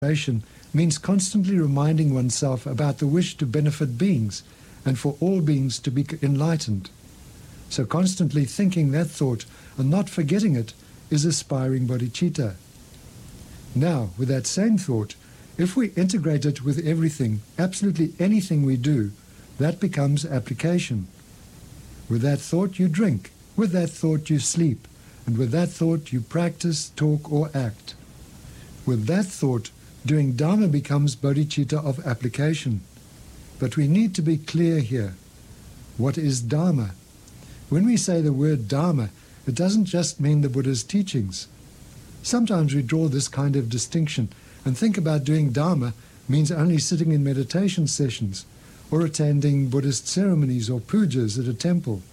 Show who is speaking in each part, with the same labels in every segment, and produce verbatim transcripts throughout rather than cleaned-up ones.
Speaker 1: aspiration means constantly reminding oneself about the wish to benefit beings and for all beings to be enlightened. So constantly thinking that thought and not forgetting it is aspiring bodhicitta. Now, with that same thought, if we integrate it with everything, absolutely anything we do, that becomes application. With that thought you drink, with that thought you sleep, and with that thought you practice, talk or act. With that thought, doing Dharma becomes bodhicitta of application. But we need to be clear here. What is Dharma? When we say the word Dharma, it doesn't just mean the Buddha's teachings. Sometimes we draw this kind of distinction and think about doing Dharma means only sitting in meditation sessions or attending Buddhist ceremonies or pujas at a temple.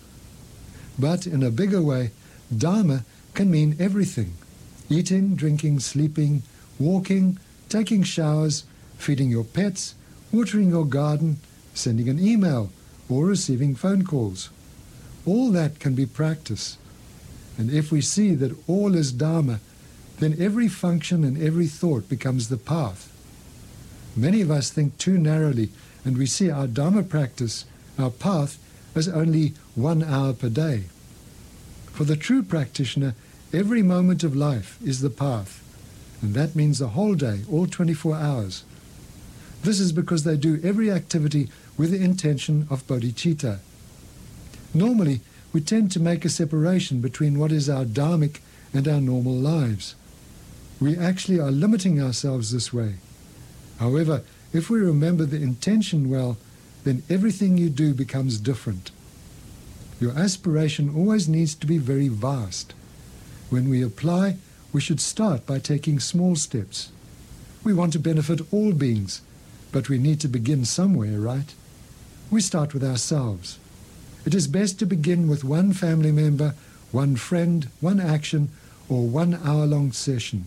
Speaker 1: But in a bigger way, Dharma can mean everything. Eating, drinking, sleeping, walking, taking showers, feeding your pets, watering your garden, sending an email, or receiving phone calls. All that can be practice. And if we see that all is Dharma, then every function and every thought becomes the path. Many of us think too narrowly, and we see our Dharma practice, our path, as only one hour per day. For the true practitioner, every moment of life is the path, and that means the whole day, all twenty-four hours. This is because they do every activity with the intention of bodhicitta. Normally, we tend to make a separation between what is our dharmic and our normal lives. We actually are limiting ourselves this way. However, if we remember the intention well, then everything you do becomes different. Your aspiration always needs to be very vast. When we apply, we should start by taking small steps. We want to benefit all beings, but we need to begin somewhere, right? We start with ourselves. It is best to begin with one family member, one friend, one action, or one hour-long session.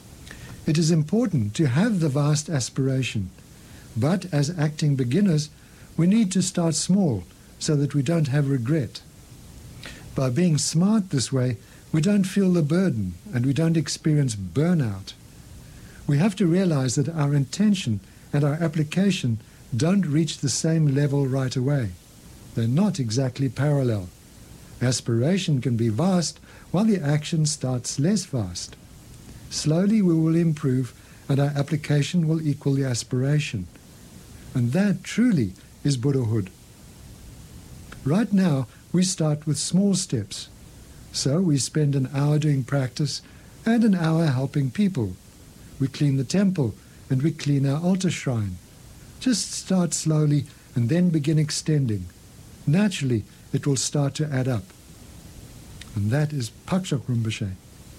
Speaker 1: It is important to have the vast aspiration, but as acting beginners, we need to start small so that we don't have regret. By being smart this way, we don't feel the burden and we don't experience burnout. We have to realize that our intention and our application don't reach the same level right away. They're not exactly parallel. Aspiration can be vast while the action starts less vast. Slowly we will improve and our application will equal the aspiration. And that truly is Buddhahood. Right now we start with small steps. So we spend an hour doing practice and an hour helping people. We clean the temple and we clean our altar shrine. Just start slowly and then begin extending. Naturally, it will start to add up. And that is Pakshak Rinpoche.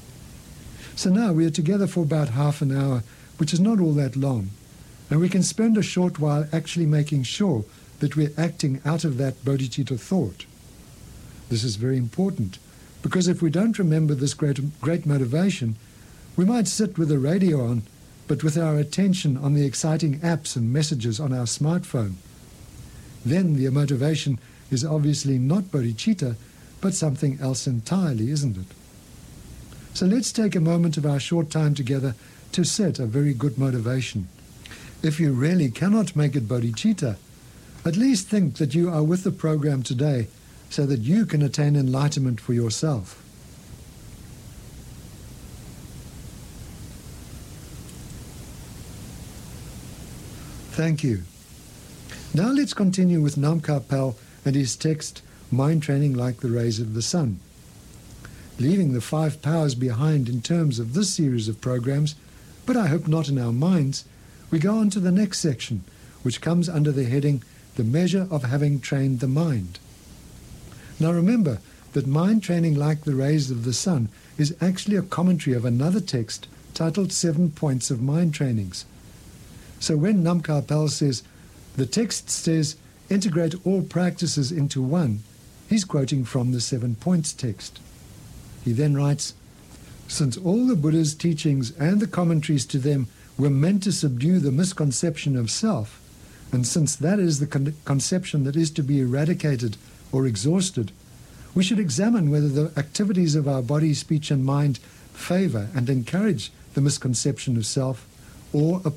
Speaker 1: So now we are together for about half an hour, which is not all that long, and we can spend a short while actually making sure that we're acting out of that bodhicitta thought. This is very important, because if we don't remember this great, great motivation, we might sit with the radio on, but with our attention on the exciting apps and messages on our smartphone. Then the motivation is obviously not bodhicitta, but something else entirely, isn't it? So let's take a moment of our short time together to set a very good motivation. If you really cannot make it bodhicitta, at least think that you are with the program today so that you can attain enlightenment for yourself. Thank you. Now let's continue with Nam Kha Pal and his text, Mind Training Like the Rays of the Sun. Leaving the five powers behind in terms of this series of programs, but I hope not in our minds, we go on to the next section, which comes under the heading, The Measure of Having Trained the Mind. Now remember that Mind Training Like the Rays of the Sun is actually a commentary of another text titled Seven Points of Mind Trainings. So when Nam Kha Pal says, the text says, integrate all practices into one, he's quoting from the Seven Points text. He then writes, since all the Buddha's teachings and the commentaries to them were meant to subdue the misconception of self, and since that is the con conception that is to be eradicated or exhausted, we should examine whether the activities of our body, speech and mind favor and encourage the misconception of self, or a